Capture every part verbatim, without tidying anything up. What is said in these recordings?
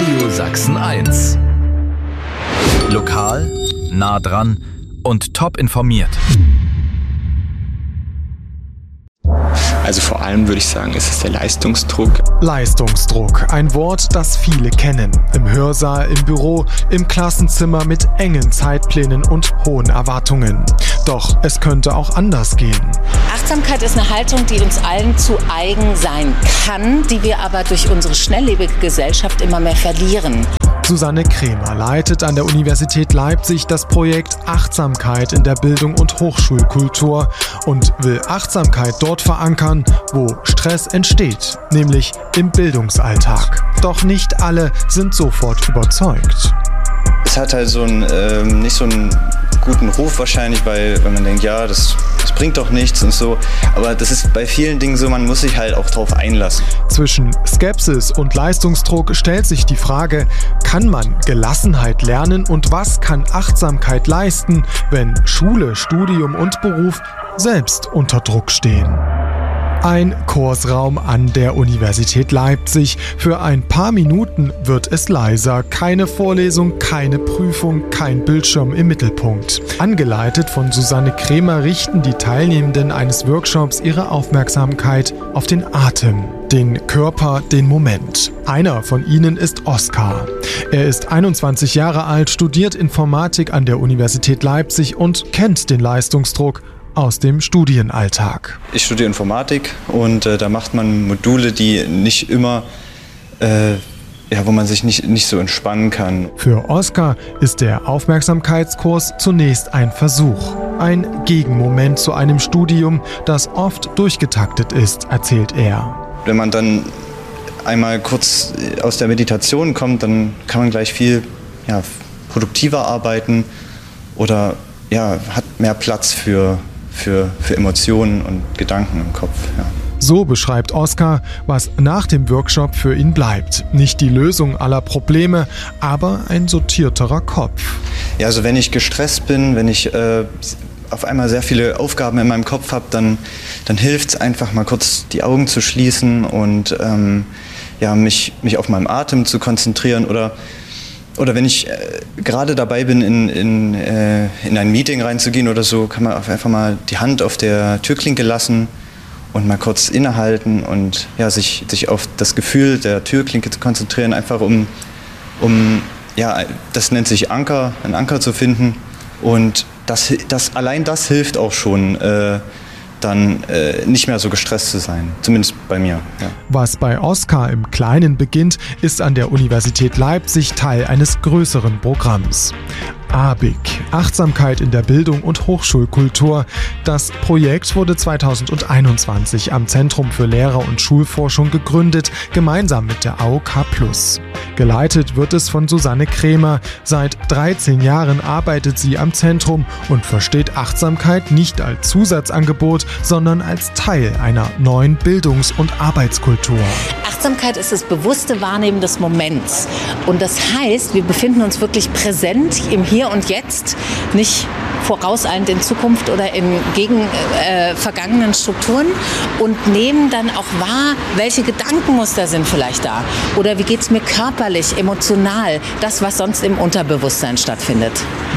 Radio Sachsen eins. Lokal, nah dran und top informiert. Also vor allem würde ich sagen, ist es der Leistungsdruck. Leistungsdruck, ein Wort, das viele kennen. Im Hörsaal, im Büro, im Klassenzimmer mit engen Zeitplänen und hohen Erwartungen. Doch es könnte auch anders gehen. Achtsamkeit ist eine Haltung, die uns allen zu eigen sein kann, die wir aber durch unsere schnelllebige Gesellschaft immer mehr verlieren. Susanne Krämer leitet an der Universität Leipzig das Projekt Achtsamkeit in der Bildung und Hochschulkultur und will Achtsamkeit dort verankern, wo Stress entsteht, nämlich im Bildungsalltag. Doch nicht alle sind sofort überzeugt. Es hat halt so einen, ähm, nicht so einen guten Ruf wahrscheinlich, weil wenn man denkt, ja, das, das bringt doch nichts und so. Aber das ist bei vielen Dingen so, man muss sich halt auch drauf einlassen. Zwischen Skepsis und Leistungsdruck stellt sich die Frage, kann man Gelassenheit lernen und was kann Achtsamkeit leisten, wenn Schule, Studium und Beruf selbst unter Druck stehen? Ein Kursraum an der Universität Leipzig. Für ein paar Minuten wird es leiser. Keine Vorlesung, keine Prüfung, kein Bildschirm im Mittelpunkt. Angeleitet von Susanne Krämer richten die Teilnehmenden eines Workshops ihre Aufmerksamkeit auf den Atem, den Körper, den Moment. Einer von ihnen ist Oskar. Er ist einundzwanzig Jahre alt, studiert Informatik an der Universität Leipzig und kennt den Leistungsdruck aus dem Studienalltag. Ich studiere Informatik und äh, da macht man Module, die nicht immer, äh, ja, wo man sich nicht, nicht so entspannen kann. Für Oskar ist der Aufmerksamkeitskurs zunächst ein Versuch. Ein Gegenmoment zu einem Studium, das oft durchgetaktet ist, erzählt er. Wenn man dann einmal kurz aus der Meditation kommt, dann kann man gleich viel ja, produktiver arbeiten oder ja, hat mehr Platz für Für, für Emotionen und Gedanken im Kopf. Ja. So beschreibt Oskar, was nach dem Workshop für ihn bleibt. Nicht die Lösung aller Probleme, aber ein sortierterer Kopf. Ja, also wenn ich gestresst bin, wenn ich äh, auf einmal sehr viele Aufgaben in meinem Kopf habe, dann, dann hilft es einfach mal kurz die Augen zu schließen und ähm, ja, mich, mich auf meinen Atem zu konzentrieren oder Oder wenn ich äh, gerade dabei bin, in, in, äh, in ein Meeting reinzugehen oder so, kann man einfach mal die Hand auf der Türklinke lassen und mal kurz innehalten und ja, sich, sich auf das Gefühl der Türklinke zu konzentrieren, einfach um, um ja, das nennt sich Anker, einen Anker zu finden. Und das, das, allein das hilft auch schon, äh, dann äh, nicht mehr so gestresst zu sein, zumindest bei mir. Ja. Was bei Oskar im Kleinen beginnt, ist an der Universität Leipzig Teil eines größeren Programms. A B I C, Achtsamkeit in der Bildung und Hochschulkultur. Das Projekt wurde zweitausendeinundzwanzig am Zentrum für Lehrer- und Schulforschung gegründet, gemeinsam mit der A O K plus. Geleitet wird es von Susanne Krämer. Seit dreizehn Jahren arbeitet sie am Zentrum und versteht Achtsamkeit nicht als Zusatzangebot, sondern als Teil einer neuen Bildungs- und Arbeitskultur. Achtsamkeit ist das bewusste Wahrnehmen des Moments. Und das heißt, wir befinden uns wirklich präsent im Hier und Jetzt, nicht vorauseilend in Zukunft oder in gegen äh, vergangenen Strukturen und nehmen dann auch wahr, welche Gedankenmuster sind vielleicht da oder wie geht es mir körperlich, emotional, das, was sonst im Unterbewusstsein stattfindet.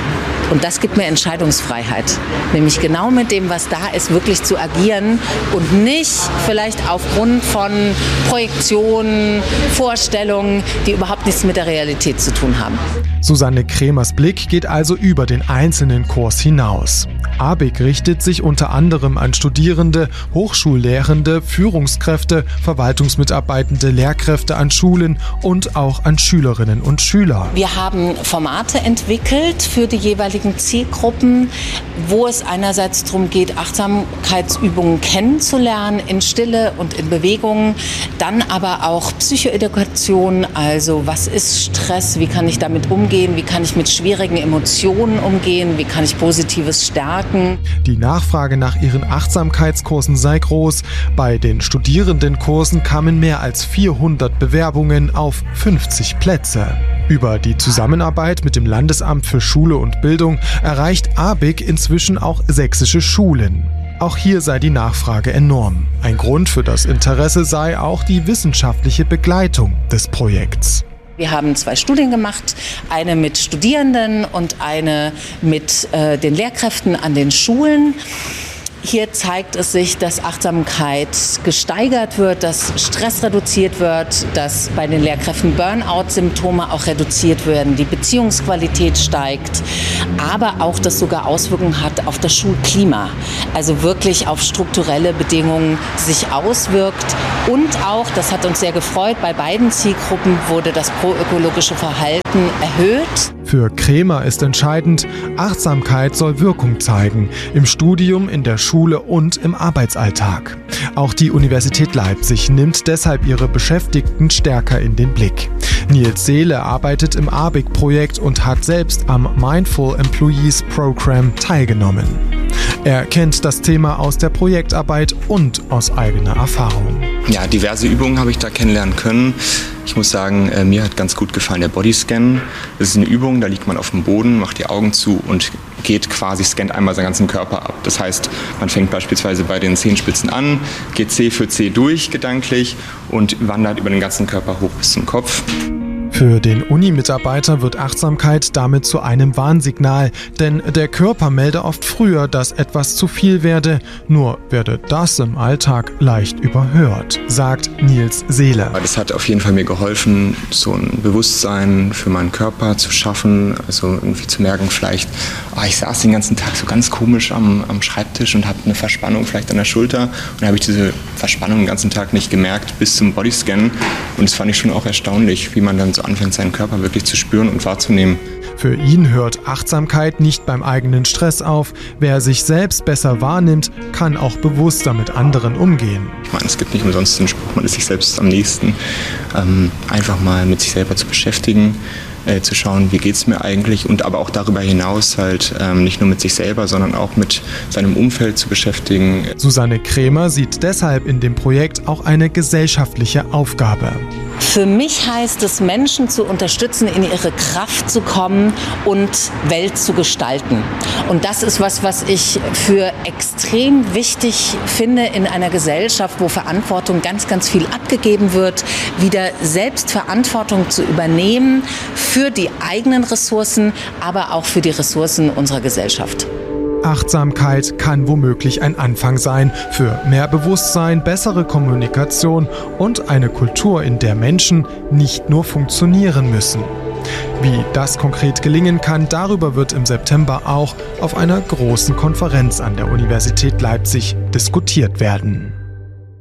Und das gibt mir Entscheidungsfreiheit, nämlich genau mit dem, was da ist, wirklich zu agieren und nicht vielleicht aufgrund von Projektionen, Vorstellungen, die überhaupt nichts mit der Realität zu tun haben. Susanne Krämers Blick geht also über den einzelnen Kurs hinaus. A B I C richtet sich unter anderem an Studierende, Hochschullehrende, Führungskräfte, Verwaltungsmitarbeitende, Lehrkräfte an Schulen und auch an Schülerinnen und Schüler. Wir haben Formate entwickelt für die jeweiligen Zielgruppen, wo es einerseits darum geht, Achtsamkeitsübungen kennenzulernen in Stille und in Bewegung, dann aber auch Psychoedukation, also was ist Stress, wie kann ich damit umgehen, wie kann ich mit schwierigen Emotionen umgehen, wie kann ich Positives stärken. Die Nachfrage nach ihren Achtsamkeitskursen sei groß. Bei den Studierendenkursen kamen mehr als vierhundert Bewerbungen auf fünfzig Plätze. Über die Zusammenarbeit mit dem Landesamt für Schule und Bildung erreicht A B I C inzwischen auch sächsische Schulen. Auch hier sei die Nachfrage enorm. Ein Grund für das Interesse sei auch die wissenschaftliche Begleitung des Projekts. Wir haben zwei Studien gemacht, eine mit Studierenden und eine mit äh, den Lehrkräften an den Schulen. Hier zeigt es sich, dass Achtsamkeit gesteigert wird, dass Stress reduziert wird, dass bei den Lehrkräften Burnout-Symptome auch reduziert werden, die Beziehungsqualität steigt, aber auch das sogar Auswirkungen hat auf das Schulklima, also wirklich auf strukturelle Bedingungen sich auswirkt. Und auch, das hat uns sehr gefreut, bei beiden Zielgruppen wurde das proökologische Verhalten erhöht. Für Kremer ist entscheidend, Achtsamkeit soll Wirkung zeigen, im Studium, in der Schule und im Arbeitsalltag. Auch die Universität Leipzig nimmt deshalb ihre Beschäftigten stärker in den Blick. Nils Seele arbeitet im A B I C-Projekt und hat selbst am Mindful Employees Program teilgenommen. Er kennt das Thema aus der Projektarbeit und aus eigener Erfahrung. Ja, diverse Übungen habe ich da kennenlernen können. Ich muss sagen, äh, mir hat ganz gut gefallen der Bodyscan. Das ist eine Übung, da liegt man auf dem Boden, macht die Augen zu und geht quasi, scannt einmal seinen ganzen Körper ab. Das heißt, man fängt beispielsweise bei den Zehenspitzen an, geht C für C durch gedanklich und wandert über den ganzen Körper hoch bis zum Kopf. Für den Uni-Mitarbeiter wird Achtsamkeit damit zu einem Warnsignal, denn der Körper melde oft früher, dass etwas zu viel werde, nur werde das im Alltag leicht überhört, sagt Nils Seele. Das hat auf jeden Fall mir geholfen, so ein Bewusstsein für meinen Körper zu schaffen, also irgendwie zu merken, vielleicht, oh, ich saß den ganzen Tag so ganz komisch am, am Schreibtisch und habe eine Verspannung vielleicht an der Schulter und dann habe ich diese Verspannung den ganzen Tag nicht gemerkt bis zum Bodyscan und das fand ich schon auch erstaunlich, wie man dann so anfängt, seinen Körper wirklich zu spüren und wahrzunehmen. Für ihn hört Achtsamkeit nicht beim eigenen Stress auf. Wer sich selbst besser wahrnimmt, kann auch bewusster mit anderen umgehen. Ich meine, es gibt nicht umsonst den Spruch, man ist sich selbst am nächsten. Ähm, einfach mal mit sich selber zu beschäftigen, äh, zu schauen, wie geht es mir eigentlich und aber auch darüber hinaus halt ähm, nicht nur mit sich selber, sondern auch mit seinem Umfeld zu beschäftigen. Susanne Kremer sieht deshalb in dem Projekt auch eine gesellschaftliche Aufgabe. Für mich heißt es, Menschen zu unterstützen, in ihre Kraft zu kommen und Welt zu gestalten. Und das ist was, was ich für extrem wichtig finde in einer Gesellschaft, wo Verantwortung ganz, ganz viel abgegeben wird, wieder selbst Verantwortung zu übernehmen für die eigenen Ressourcen, aber auch für die Ressourcen unserer Gesellschaft. Achtsamkeit kann womöglich ein Anfang sein für mehr Bewusstsein, bessere Kommunikation und eine Kultur, in der Menschen nicht nur funktionieren müssen. Wie das konkret gelingen kann, darüber wird im September auch auf einer großen Konferenz an der Universität Leipzig diskutiert werden.